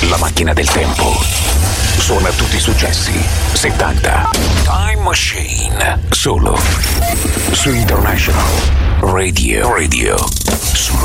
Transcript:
La macchina del tempo suona tutti i successi 70. Time Machine, solo su International Radio. Solo